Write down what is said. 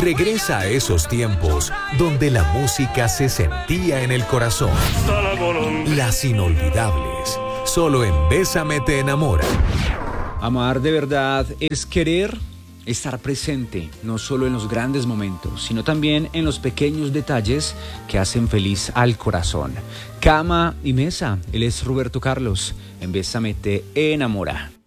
Regresa a esos tiempos donde la música se sentía en el corazón. Las inolvidables. Solo en Bésame te enamora. Amar de verdad es querer estar presente, no solo en los grandes momentos, sino también en los pequeños detalles que hacen feliz al corazón. Cama y mesa, él es Roberto Carlos, en Bésame te enamora.